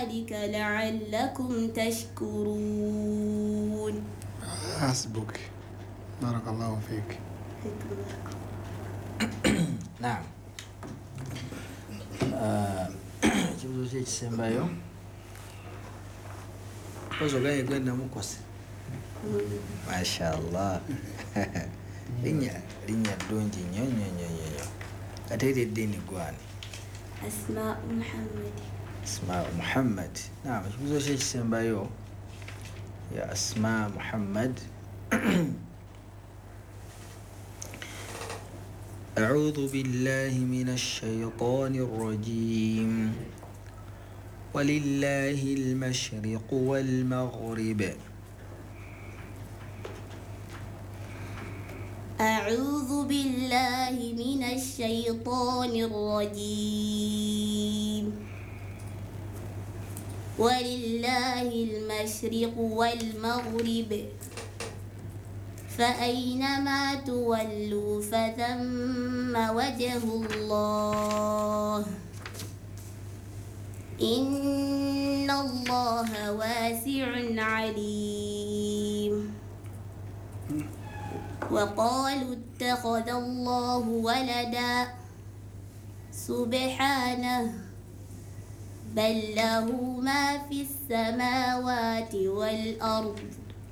ذلك لعلكم تشكرون. حسبك، بارك الله فيك. نعم. Kibuzo kye kisembayo kozo gaye gwenda mukose. Mashallah. Linya ddungi nnyo nnyo nnyo nnyo. Ate eddiini gwani? Asma Muhammad. Naam, kibuzo kye kisembayo ya Asma Muhammad. أعوذ بالله من الشيطان الرجيم. ولله المشرق والمغرب. أعوذ بالله من الشيطان الرجيم. ولله المشرق والمغرب فأينما تولوا فثم وجه الله إن الله واسع عليم. وقالوا اتخذ الله ولدا سبحانه بل له ما في السماوات والأرض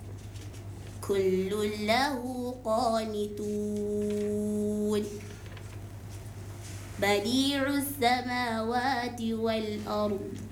كل له قانتون. بديع السماوات والأرض